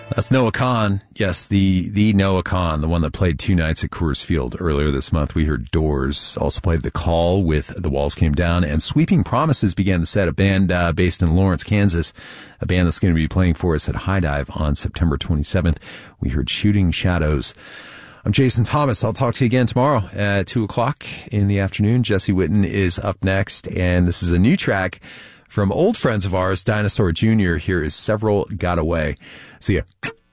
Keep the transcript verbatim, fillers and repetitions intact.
That's Noah Kahan. Yes, the the Noah Kahan, the one that played two nights at Coors Field earlier this month. We heard Doors. Also played The Call with The Walls Came Down. And Sweeping Promises began the set, a band uh, based in Lawrence, Kansas. A band that's going to be playing for us at High Dive on September twenty-seventh. We heard Shooting Shadows. I'm Jason Thomas. I'll talk to you again tomorrow at two o'clock in the afternoon. Jesse Witten is up next. And this is a new track from old friends of ours, Dinosaur Junior Here is Several Got Away. See ya.